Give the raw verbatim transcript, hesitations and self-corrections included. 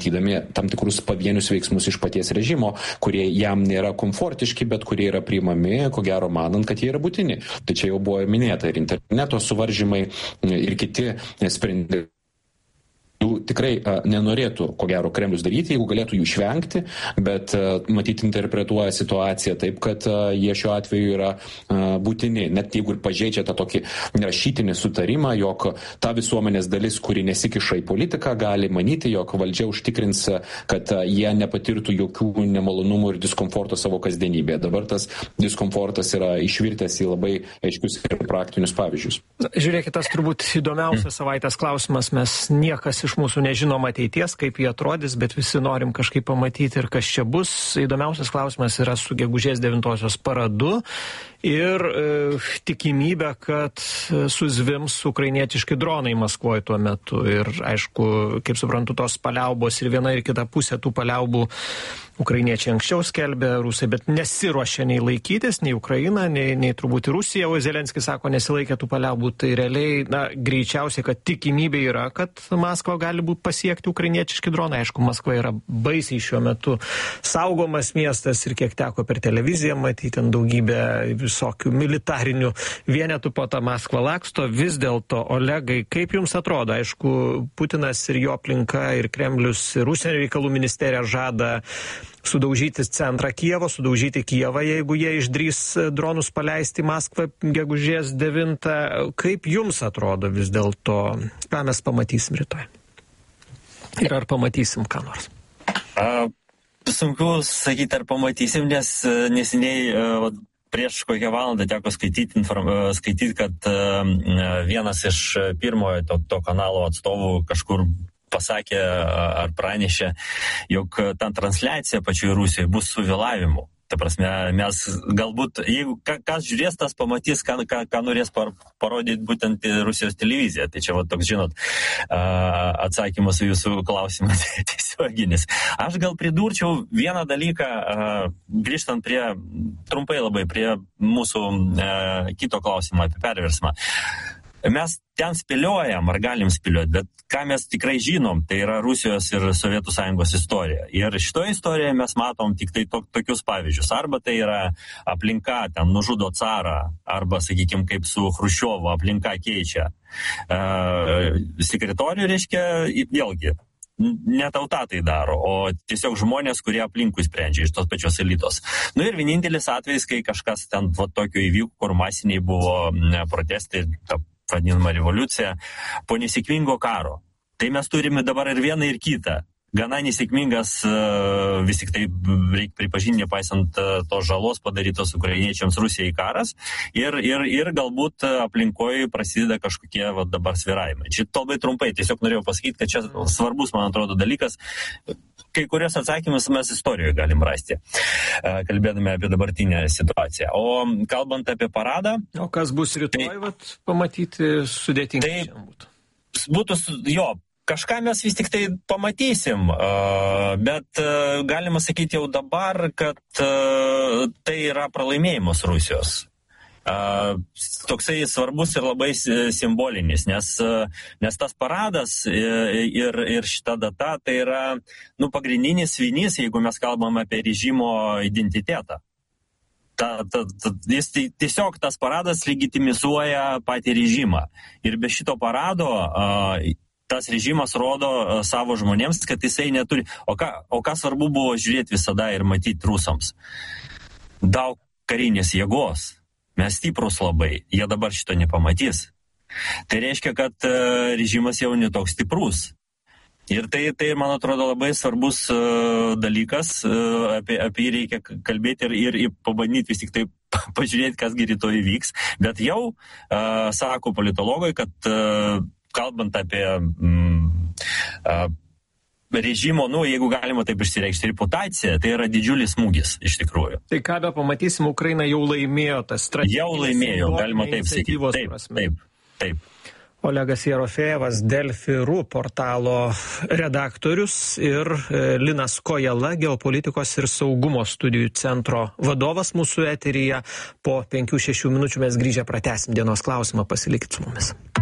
matydami tam tikrus pavienius veiksmus iš paties režimo, kurie jam nėra komfortiški, bet kurie yra priimami, ko gero manant, kad jie yra būtini. Tai čia jau buvo minėta ir interneto suvaržymai ir kiti sprendimai. Tikrai a, nenorėtų, ko gero, Kremlius daryti, jeigu galėtų jų išvengti, bet a, matyti interpretuoja situaciją taip, kad a, jie šiuo atveju yra a, būtini, net jeigu ir pažeidžia tą tokį rašytinį sutarimą, jog ta visuomenės dalis, kuri nesikiša į politiką, gali manyti, jog valdžia užtikrins, kad a, jie nepatirtų jokių nemalonumų ir diskomforto savo kasdienybėje. Dabar tas diskomfortas yra išvirtęs į labai aiškius ir praktinius pavyzdžius. Žiūrėkit, tas turbūt įdomiausias savaitės klausimas, mes niekas iš mūsų nežinom ateities, kaip jie atrodys, bet visi norim kažkaip pamatyti ir kas čia bus. Įdomiausias klausimas yra su gegužės devintosios paradu ir e, tikimybė, kad suzvims ukrainietiški dronai Maskvoje tuo metu. Ir aišku, kaip suprantu, tos paliaubos ir viena ir kita pusė tų paliaubų ukrainiečiai anksčiau skelbė, rusai, bet nesiruošia nei laikytis, nei Ukraina, nei, nei turbūt ir Rusija, o Zelenskis sako, nesilaikė tų paliaubų. Tai realiai, na, greičiausiai, kad tikimybė yra, kad Maskva gali būti pasiekti ukrainietiški dronai. Aišku, Maskva yra baisiai šiuo metu saugomas miestas ir kiek teko per televiziją matyti, ten daugybę visokių militarinių vienetų po tą Maskvą laksto. Vis dėlto, Olegai, kaip jums atrodo? Aišku, Putinas ir jo aplinka ir Kremlius ir užsienio reikalų ministerija žada sudaužyti centrą Kijevo, sudaužyti Kijevą, jeigu jie išdrys dronus paleisti į Maskvą gegužės devintą. Kaip jums atrodo vis dėlto, ką mes pamatysim rytoj? Ir ar pamatysim ką nors? A, sunku sakyti, ar pamatysim, nes neseniai a, prieš kokią valandą teko skaityti, inform... skaityti kad a, vienas iš pirmojo to, to kanalo atstovų kažkur pasakė ar pranešė, jog ta transliacija pačioje Rusijoje bus su vėlavimu. Ta prasme, mes galbūt, jeigu kas žiūrės, tas pamatys, ką, ką, ką norės par, parodyti būtent Rusijos televizija. Tai čia va toks, žinot, atsakymas į jūsų klausimą tiesioginis. Aš gal pridurčiau vieną dalyką, grįžtant prie, trumpai labai, prie mūsų kito klausimo apie perversmą. Mes ten spėliojam, ar galim spėlioti, bet ką mes tikrai žinom, tai yra Rusijos ir Sovietų Sąjungos istorija. Ir šitoje istorijoje mes matom tik tai to, tokius pavyzdžius. Arba tai yra aplinka, ten nužudo carą, arba, sakykime, kaip su Chruščiovu aplinka keičia. Uh, sekretorių, reiškia, vėlgi, ne tauta tai daro, o tiesiog žmonės, kurie aplinkui sprendžia iš tos pačios elitos. Nu ir vienintelis atvejis, kai kažkas ten va, tokio įvyko, kur masiniai buvo ne, protestai, ta vadinama revoliucija, po nesėkmingo karo. Tai mes turime dabar ir vieną, ir kitą. Gana nesėkmingas, vis tik tai reikia pripažinti, nepaisant tos žalos padarytos ukrainiečiams Rusijai karas, ir, ir, ir galbūt aplinkoje prasideda kažkokie va, dabar svyravimai. Čia labai trumpai, tiesiog norėjau pasakyti, kad čia svarbus, man atrodo, dalykas. Kai kurios atsakymus mes istorijoje galim rasti, kalbėdami apie dabartinę situaciją. O kalbant apie paradą... O kas bus rytoj, tai, vat, pamatyti sudėtingai tai, būtų? Būtų, jo, kažką mes vis tik tai pamatysim, bet galima sakyti jau dabar, kad tai yra pralaimėjimas Rusijos. Toksai svarbus ir labai simbolinis, nes, nes tas paradas ir, ir šita data tai yra nu, pagrindinis svinys, jeigu mes kalbam apie režimo identitetą. Ta, ta, ta, jis tiesiog tas paradas legitimizuoja patį režimą. Ir be šito parado tas režimas rodo savo žmonėms, kad jisai neturi... O ką, o ką svarbu buvo žiūrėti visada ir matyti rusams? Daug karinės jėgos. Mes stiprus labai. Jie dabar šito nepamatys. Tai reiškia, kad režimas jau netoks stiprus. Ir tai, tai, man atrodo, labai svarbus uh, dalykas, uh, apie, apie jį reikia kalbėti ir, ir, ir pabandyti vis tik tai pažiūrėti, kas rytoj įvyks. Bet jau uh, sako politologai, kad uh, kalbant apie mm, uh, režimo, nu, jeigu galima taip išsireikšti, reputaciją, tai yra didžiulis smūgis, iš tikrųjų. Tai ką be pamatysim, Ukraina jau laimėjo tas strateginis... Jau laimėjo, galima taip sakyti. Taip, taip, taip. Olegas Jerofejevas, Delfi ru portalo redaktorius ir Linas Kojala, geopolitikos ir saugumo studijų centro vadovas mūsų eteryje. Po penkių šešių minučių mes grįžę pratęsim dienos klausimą, pasilikit su mumis.